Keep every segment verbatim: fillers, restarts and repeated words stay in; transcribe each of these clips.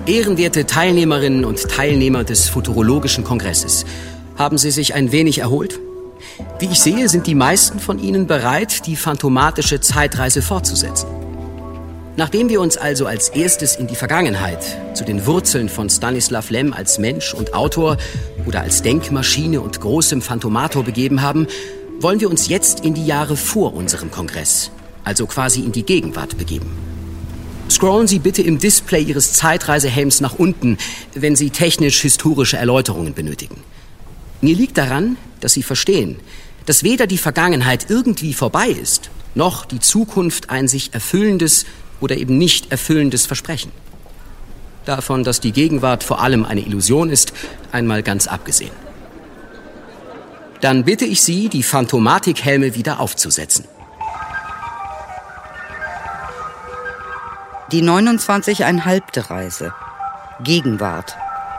Ehrenwerte Teilnehmerinnen und Teilnehmer des Futurologischen Kongresses, haben Sie sich ein wenig erholt? Wie ich sehe, sind die meisten von Ihnen bereit, die phantomatische Zeitreise fortzusetzen. Nachdem wir uns also als erstes in die Vergangenheit, zu den Wurzeln von Stanislav Lem als Mensch und Autor oder als Denkmaschine und großem Phantomator begeben haben, wollen wir uns jetzt in die Jahre vor unserem Kongress, also quasi in die Gegenwart begeben. Scrollen Sie bitte im Display Ihres Zeitreisehelms nach unten, wenn Sie technisch-historische Erläuterungen benötigen. Mir liegt daran, dass Sie verstehen, dass weder die Vergangenheit irgendwie vorbei ist, noch die Zukunft ein sich erfüllendes oder eben nicht erfüllendes Versprechen. Davon, dass die Gegenwart vor allem eine Illusion ist, einmal ganz abgesehen. Dann bitte ich Sie, die Phantomatik-Helme wieder aufzusetzen. Die neunundzwanzig Komma fünf Reise. Gegenwart.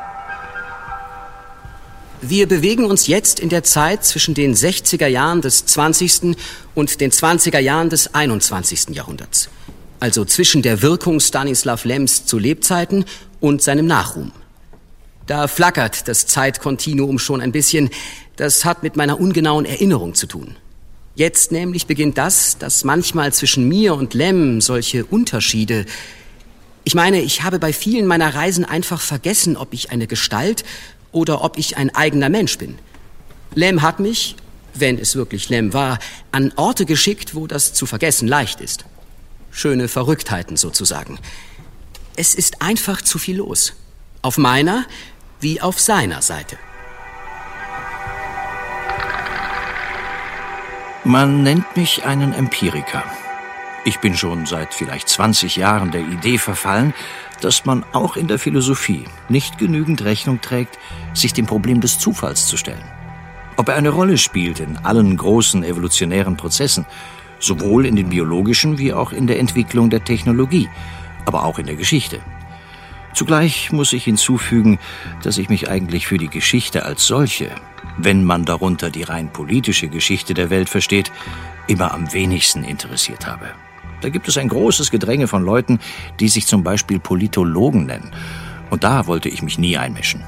Wir bewegen uns jetzt in der Zeit zwischen den sechziger Jahren des zwanzigsten und den zwanziger Jahren des einundzwanzigsten Jahrhunderts. Also zwischen der Wirkung Stanislav Lems zu Lebzeiten und seinem Nachruhm. Da flackert das Zeitkontinuum schon ein bisschen. Das hat mit meiner ungenauen Erinnerung zu tun. Jetzt nämlich beginnt das, dass manchmal zwischen mir und Lem solche Unterschiede... Ich meine, ich habe bei vielen meiner Reisen einfach vergessen, ob ich eine Gestalt oder ob ich ein eigener Mensch bin. Lem hat mich, wenn es wirklich Lem war, an Orte geschickt, wo das zu vergessen leicht ist. Schöne Verrücktheiten sozusagen. Es ist einfach zu viel los. Auf meiner wie auf seiner Seite. Man nennt mich einen Empiriker. Ich bin schon seit vielleicht zwanzig Jahren der Idee verfallen, dass man auch in der Philosophie nicht genügend Rechnung trägt, sich dem Problem des Zufalls zu stellen. Ob er eine Rolle spielt in allen großen evolutionären Prozessen, sowohl in den biologischen wie auch in der Entwicklung der Technologie, aber auch in der Geschichte. Zugleich muss ich hinzufügen, dass ich mich eigentlich für die Geschichte als solche, wenn man darunter die rein politische Geschichte der Welt versteht, immer am wenigsten interessiert habe. Da gibt es ein großes Gedränge von Leuten, die sich zum Beispiel Politologen nennen. Und da wollte ich mich nie einmischen.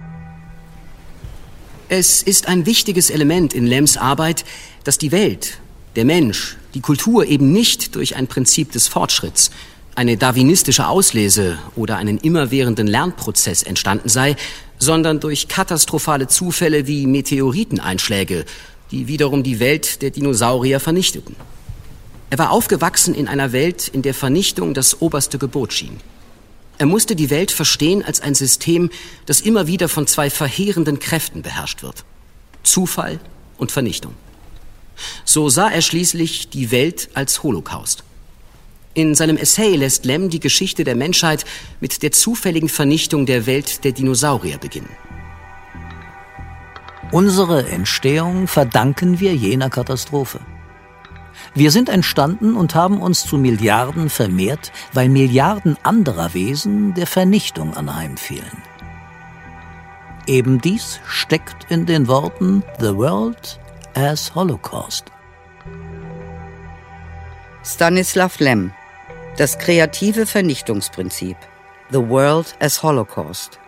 Es ist ein wichtiges Element in Lems Arbeit, dass die Welt, der Mensch, die Kultur eben nicht durch ein Prinzip des Fortschritts, eine darwinistische Auslese oder einen immerwährenden Lernprozess entstanden sei, sondern durch katastrophale Zufälle wie Meteoriteneinschläge, die wiederum die Welt der Dinosaurier vernichteten. Er war aufgewachsen in einer Welt, in der Vernichtung das oberste Gebot schien. Er musste die Welt verstehen als ein System, das immer wieder von zwei verheerenden Kräften beherrscht wird: Zufall und Vernichtung. So sah er schließlich die Welt als Holocaust. In seinem Essay lässt Lem die Geschichte der Menschheit mit der zufälligen Vernichtung der Welt der Dinosaurier beginnen. Unsere Entstehung verdanken wir jener Katastrophe. Wir sind entstanden und haben uns zu Milliarden vermehrt, weil Milliarden anderer Wesen der Vernichtung anheimfielen. Eben dies steckt in den Worten "The World as Holocaust". Stanislav Lem. Das kreative Vernichtungsprinzip. The World as Holocaust.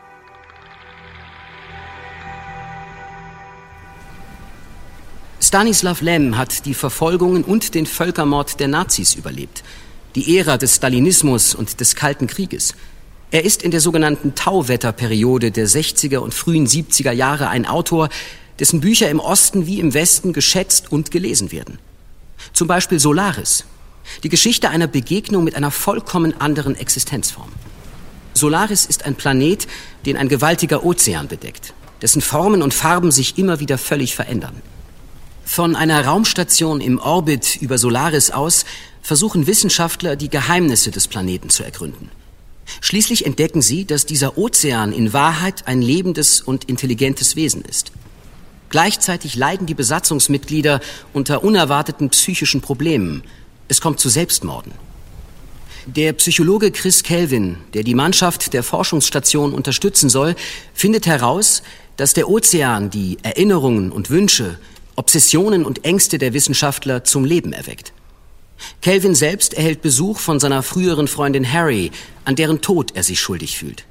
Stanislav Lem hat die Verfolgungen und den Völkermord der Nazis überlebt. Die Ära des Stalinismus und des Kalten Krieges. Er ist in der sogenannten Tauwetterperiode der sechziger und frühen siebziger Jahre ein Autor, dessen Bücher im Osten wie im Westen geschätzt und gelesen werden. Zum Beispiel Solaris. Die Geschichte einer Begegnung mit einer vollkommen anderen Existenzform. Solaris ist ein Planet, den ein gewaltiger Ozean bedeckt, dessen Formen und Farben sich immer wieder völlig verändern. Von einer Raumstation im Orbit über Solaris aus versuchen Wissenschaftler, die Geheimnisse des Planeten zu ergründen. Schließlich entdecken sie, dass dieser Ozean in Wahrheit ein lebendes und intelligentes Wesen ist. Gleichzeitig leiden die Besatzungsmitglieder unter unerwarteten psychischen Problemen. Es kommt zu Selbstmorden. Der Psychologe Chris Kelvin, der die Mannschaft der Forschungsstation unterstützen soll, findet heraus, dass der Ozean die Erinnerungen und Wünsche, Obsessionen und Ängste der Wissenschaftler zum Leben erweckt. Kelvin selbst erhält Besuch von seiner früheren Freundin Harry, an deren Tod er sich schuldig fühlt.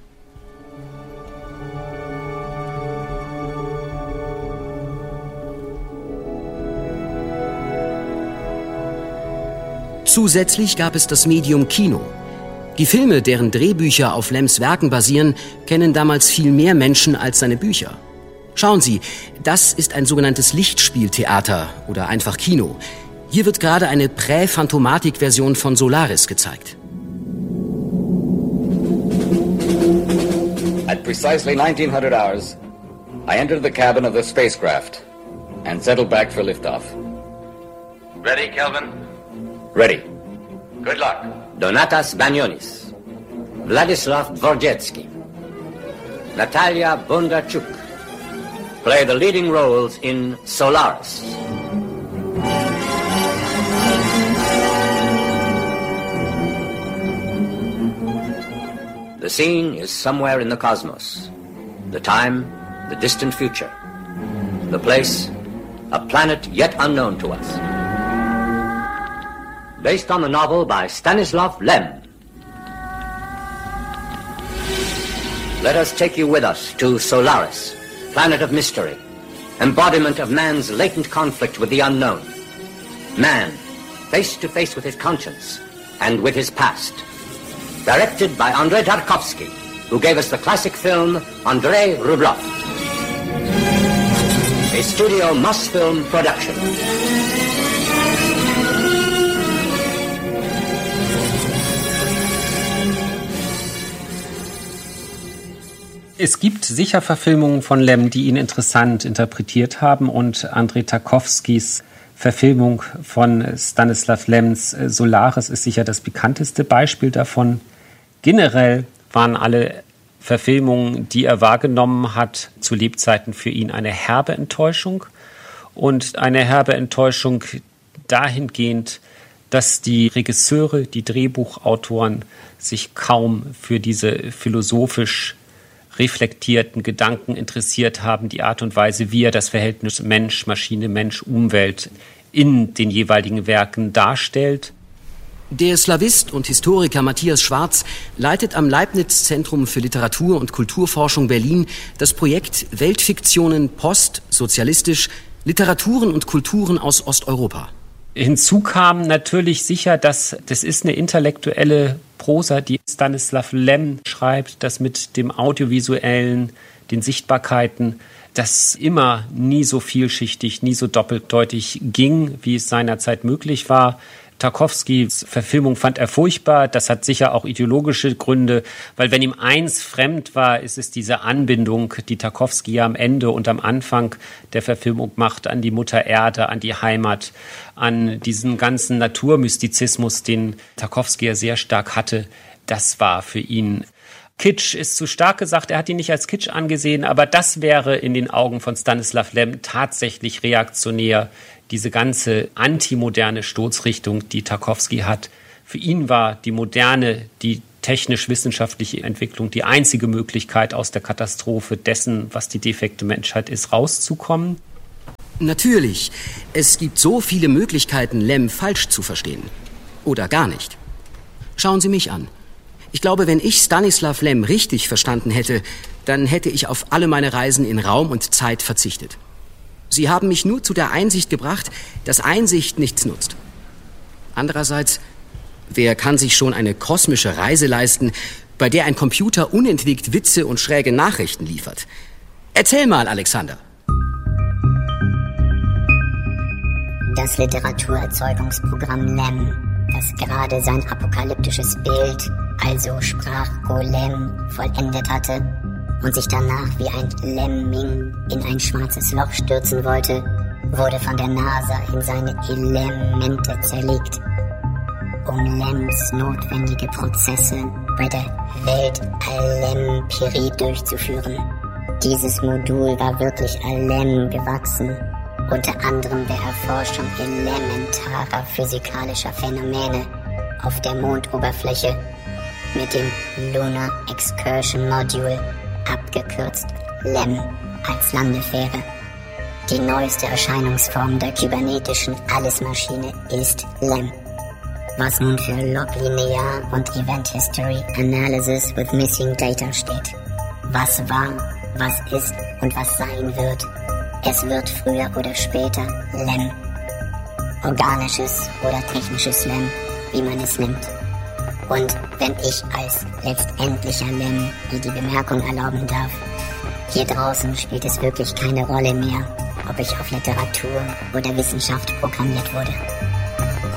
Zusätzlich gab es das Medium Kino. Die Filme, deren Drehbücher auf Lems Werken basieren, kennen damals viel mehr Menschen als seine Bücher. Schauen Sie, das ist ein sogenanntes Lichtspieltheater oder einfach Kino. Hier wird gerade eine Prä-Phantomatik-Version von Solaris gezeigt. At precisely nineteen hundred hours, I entered the cabin of the spacecraft and settled back for liftoff. Ready, Kelvin? Ready. Good luck. Donatas Banionis, Vladislav Dvorjetsky, Natalia Bondarchuk play the leading roles in Solaris. The scene is somewhere in the cosmos. The time, the distant future. The place, a planet yet unknown to us. Based on the novel by Stanislav Lem. Let us take you with us to Solaris, planet of mystery, embodiment of man's latent conflict with the unknown. Man, face to face with his conscience and with his past. Directed by Andrei Tarkovsky, who gave us the classic film Andrei Rublev. A Studio Mosfilm production. Es gibt sicher Verfilmungen von Lem, die ihn interessant interpretiert haben, und Andrei Tarkovskys Verfilmung von Stanislav Lems Solaris ist sicher das bekannteste Beispiel davon. Generell waren alle Verfilmungen, die er wahrgenommen hat, zu Lebzeiten für ihn eine herbe Enttäuschung. Und eine herbe Enttäuschung dahingehend, dass die Regisseure, die Drehbuchautoren sich kaum für diese philosophisch reflektierten Gedanken interessiert haben, die Art und Weise, wie er das Verhältnis Mensch, Maschine, Mensch, Umwelt in den jeweiligen Werken darstellt. Der Slawist und Historiker Matthias Schwarz leitet am Leibniz-Zentrum für Literatur- und Kulturforschung Berlin das Projekt Weltfiktionen postsozialistisch, Literaturen und Kulturen aus Osteuropa. Hinzu kam natürlich sicher, dass das ist eine intellektuelle Prosa, die Stanislav Lem schreibt, das mit dem Audiovisuellen, den Sichtbarkeiten, das immer nie so vielschichtig, nie so doppeldeutig ging, wie es seinerzeit möglich war. Tarkovskys Verfilmung fand er furchtbar. Das hat sicher auch ideologische Gründe, weil wenn ihm eins fremd war, ist es diese Anbindung, die Tarkovsky ja am Ende und am Anfang der Verfilmung macht, an die Mutter Erde, an die Heimat, an diesen ganzen Naturmystizismus, den Tarkovsky ja sehr stark hatte. Das war für ihn Kitsch, ist zu stark gesagt. Er hat ihn nicht als Kitsch angesehen, aber das wäre in den Augen von Stanislav Lem tatsächlich reaktionär. Diese ganze antimoderne Stoßrichtung, die Tarkovsky hat. Für ihn war die moderne, die technisch-wissenschaftliche Entwicklung die einzige Möglichkeit, aus der Katastrophe dessen, was die defekte Menschheit ist, rauszukommen. Natürlich. Es gibt so viele Möglichkeiten, Lem falsch zu verstehen. Oder gar nicht. Schauen Sie mich an. Ich glaube, wenn ich Stanislav Lem richtig verstanden hätte, dann hätte ich auf alle meine Reisen in Raum und Zeit verzichtet. Sie haben mich nur zu der Einsicht gebracht, dass Einsicht nichts nutzt. Andererseits, wer kann sich schon eine kosmische Reise leisten, bei der ein Computer unentwegt Witze und schräge Nachrichten liefert? Erzähl mal, Alexander. Das Literaturerzeugungsprogramm Lem, das gerade sein apokalyptisches Bild, also Sprachgolem, vollendet hatte und sich danach wie ein Lemming in ein schwarzes Loch stürzen wollte, wurde von der NASA in seine Elemente zerlegt, um Lems notwendige Prozesse bei der Weltallempirie durchzuführen. Dieses Modul war wirklich Alem gewachsen, unter anderem der Erforschung elementarer physikalischer Phänomene auf der Mondoberfläche mit dem Lunar Excursion Module, abgekürzt Lem, als Landefähre. Die neueste Erscheinungsform der kybernetischen Allesmaschine ist Lem. was nun für Log Linear und Event History Analysis with Missing Data steht. Was war, was ist und was sein wird. Es wird früher oder später Lem. Organisches oder technisches Lem, wie man es nimmt. Und wenn ich als letztendlicher Lem mir die Bemerkung erlauben darf, hier draußen spielt es wirklich keine Rolle mehr, ob ich auf Literatur oder Wissenschaft programmiert wurde.